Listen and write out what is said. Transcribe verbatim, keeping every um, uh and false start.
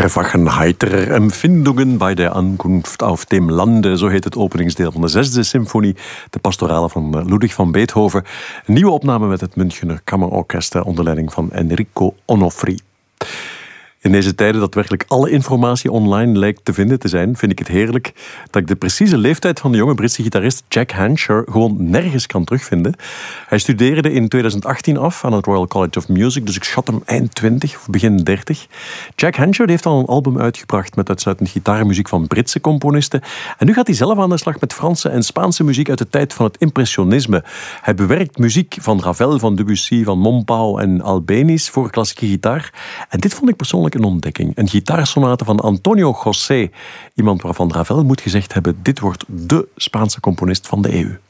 Erwachen heiterer Empfindungen bij de Ankunft auf dem Lande. Zo heet het openingsdeel van de zesde symfonie, de pastorale van Ludwig van Beethoven. Een nieuwe opname met het Münchener Kammerorkest onder leiding van Enrico Onofri. In deze tijden dat werkelijk alle informatie online lijkt te vinden te zijn, vind ik het heerlijk dat ik de precieze leeftijd van de jonge Britse gitarist Jack Hansher gewoon nergens kan terugvinden. Hij studeerde in twintig achttien af aan het Royal College of Music, dus ik schat hem eind twintig of begin dertig. Jack Hansher heeft al een album uitgebracht met uitsluitend gitaarmuziek van Britse componisten. En nu gaat hij zelf aan de slag met Franse en Spaanse muziek uit de tijd van het impressionisme. Hij bewerkt muziek van Ravel, van Debussy, van Montpau en Albéniz voor klassieke gitaar. En dit vond ik persoonlijk een ontdekking. Een gitaarsonate van Antonio José. Iemand waarvan Ravel moet gezegd hebben, dit wordt de Spaanse componist van de eeuw.